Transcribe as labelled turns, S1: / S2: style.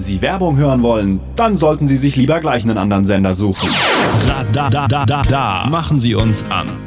S1: Sie Werbung hören wollen, dann sollten Sie sich lieber gleich einen anderen Sender suchen.
S2: Machen Sie uns an.